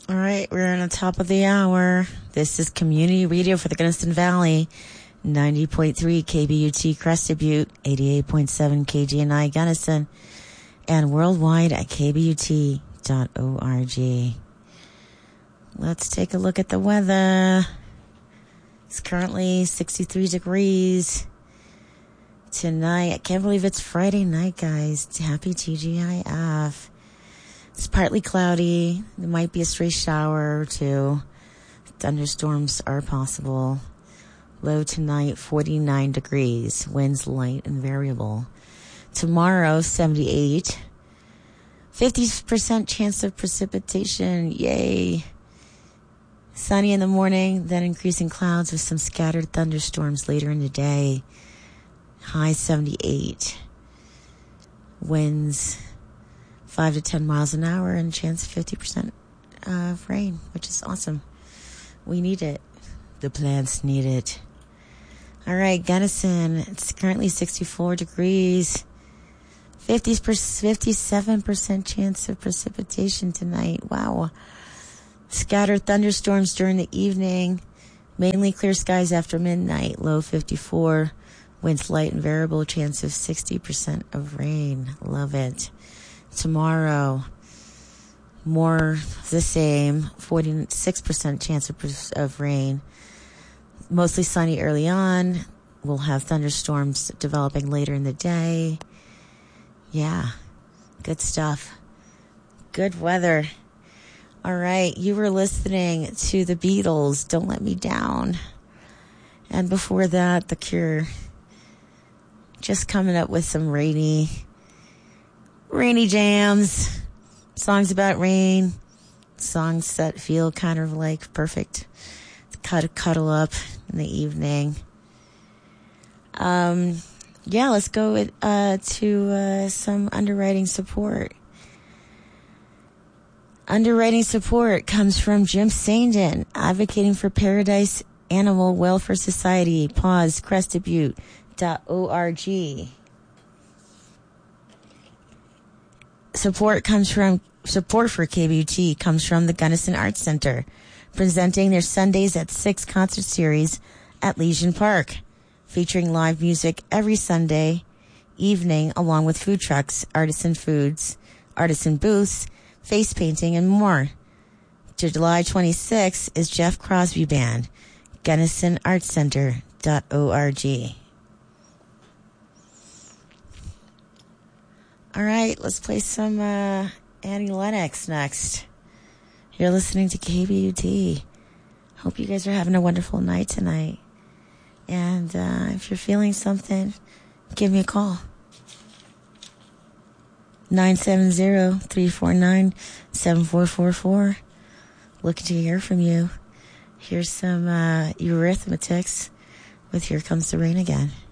All right, we're on the top of the hour. This is Community Radio for the Gunnison Valley. 90.3 KBUT Crested Butte, 88.7 KGNI Gunnison, and worldwide at kbut.org. Let's take a look at the weather. It's currently 63 degrees. Tonight, I can't believe it's Friday night, guys. Happy TGIF. It's partly cloudy. There might be a stray shower or two. Thunderstorms are possible. Low tonight, 49 degrees. Winds light and variable. Tomorrow, 78. 50% chance of precipitation. Yay. Sunny in the morning, then increasing clouds with some scattered thunderstorms later in the day. High 78. Winds 5 to 10 miles an hour and chance 50% of rain, which is awesome. We need it. The plants need it. All right, Gunnison, it's currently 64 degrees. 57% chance of precipitation tonight. Wow. Scattered thunderstorms during the evening. Mainly clear skies after midnight. Low 54. Winds light and variable. Chance of 60% of rain. Love it. Tomorrow, more the same. 46% chance of rain. Mostly sunny early on. We'll have thunderstorms developing later in the day. Yeah, good stuff. Good weather. All right, you were listening to the Beatles, Don't Let Me Down. And before that, The Cure. Just coming up with some rainy jams. Songs about rain. Songs that feel kind of like perfect. Cuddle up in the evening. Yeah, let's go to some underwriting support. Underwriting support comes from Jim Sandin, advocating for Paradise Animal Welfare Society, PAWS, CrestedButte.org. Support for KBUT comes from the Gunnison Arts Center, presenting their Sundays at 6 concert series at Legion Park, featuring live music every Sunday evening along with food trucks, artisan foods, artisan booths, face painting, and more. July 26th is Jeff Crosby Band, GunnisonArtsCenter.org. All right, let's play some Annie Lennox next. You're listening to KBUT. Hope you guys are having a wonderful night tonight. And if you're feeling something, give me a call. 970-349-7444. Looking to hear from you. Here's some Eurythmics with Here Comes the Rain Again.